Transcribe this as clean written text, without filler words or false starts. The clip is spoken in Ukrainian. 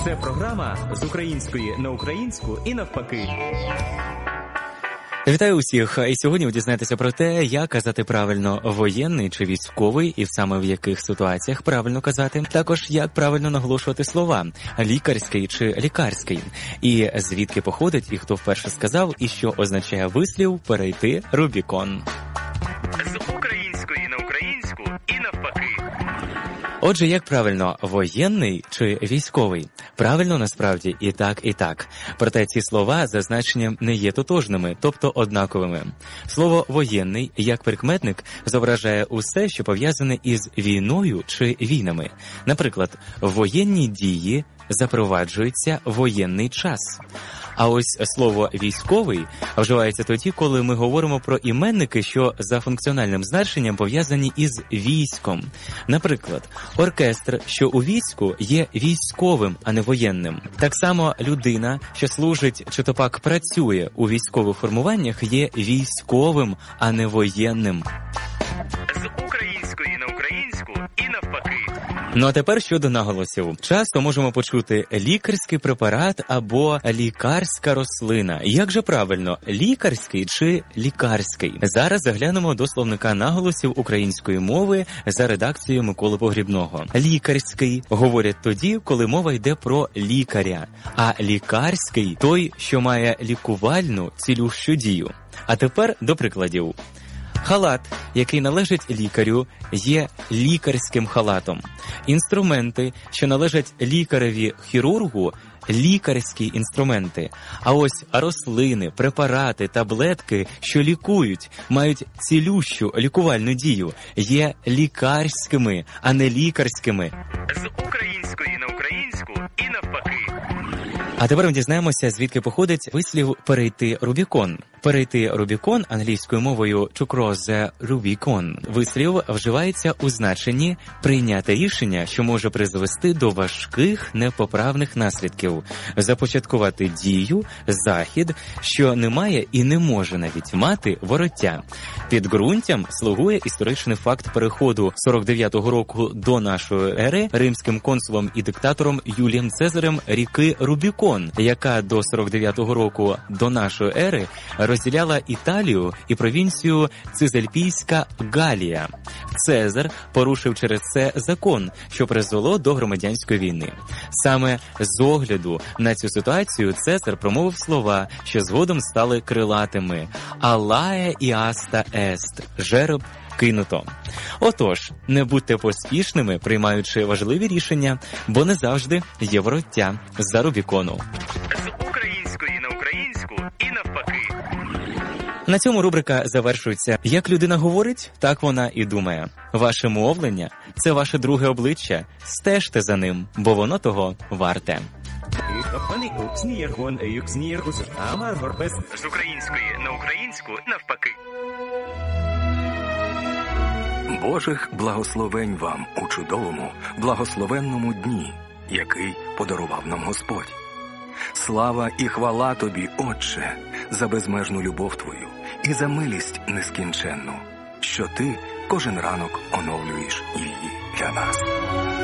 Це програма з української на українську і навпаки. Вітаю усіх! І сьогодні ви дізнаєтеся про те, як казати правильно воєнний чи військовий, і саме в яких ситуаціях правильно казати. Також, як правильно наголошувати слова лікарський чи лікарський. І звідки походить, і хто вперше сказав, і що означає вислів «перейти Рубікон». З української на українську і навпаки. Отже, як правильно, воєнний чи військовий? Правильно, насправді, і так, і так. Проте ці слова за значенням не є тотожними, тобто однаковими. Слово «воєнний» як прикметник зображає усе, що пов'язане із війною чи війнами. Наприклад, в воєнні дії запроваджується воєнний час. А ось слово «військовий» вживається тоді, коли ми говоримо про іменники, що за функціональним значенням пов'язані із військом. Наприклад, оркестр, що у війську, є військовим, а не воєнним. Так само людина, що служить чи то пак працює у військових формуваннях, є військовим, а не воєнним. З української на українську і навпаки. Ну а тепер щодо наголосів. Часто можемо почути лікарський препарат або лікарська рослина. Як же правильно, лікарський чи лікарський? Зараз заглянемо до словника наголосів української мови за редакцією Миколи Погрібного. Лікарський говорять тоді, коли мова йде про лікаря, а лікарський – той, що має лікувальну цілющу дію. А тепер до прикладів. Халат, який належить лікарю, є лікарським халатом. Інструменти, що належать лікареві-хірургу, лікарські інструменти. А ось рослини, препарати, таблетки, що лікують, мають цілющу лікувальну дію, є лікарськими, а не лікарськими. З української на українську і навпаки. А тепер ми дізнаємося, звідки походить вислів «перейти Рубікон». Перейти Рубікон англійською мовою «to cross the Rubicon». Вислів вживається у значенні «прийняти рішення, що може призвести до важких непоправних наслідків», «започаткувати дію, захід, що не має і не може навіть мати вороття». Підґрунтям слугує історичний факт переходу 49-го року до нашої ери римським консулом і диктатором Юлієм Цезарем ріки Рубікон, яка до 49-го року до нашої ери розділяла Італію і провінцію Цизельпійська Галія. Цезар порушив через це закон, що призвело до громадянської війни. Саме з огляду на цю ситуацію Цезар промовив слова, що згодом стали крилатими «Аллае іаста ест» – «жереб кинуто». Отож, не будьте поспішними, приймаючи важливі рішення, бо не завжди є вороття за Рубікону. З української на українську і навпаки. На цьому рубрика завершується. Як людина говорить, так вона і думає. Ваше мовлення – це ваше друге обличчя. Стежте за ним, бо воно того варте. З української на українську навпаки. Божих благословень вам у чудовому, благословенному дні, який подарував нам Господь. Слава і хвала Тобі, Отче, за безмежну любов Твою і за милість нескінченну, що Ти кожен ранок оновлюєш її для нас.